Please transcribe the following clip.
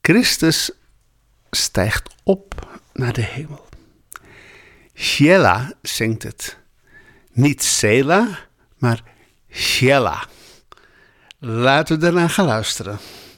Christus stijgt op naar de hemel. Shelah zingt het. Niet Sela, maar Shelah. Laten we ernaar gaan luisteren.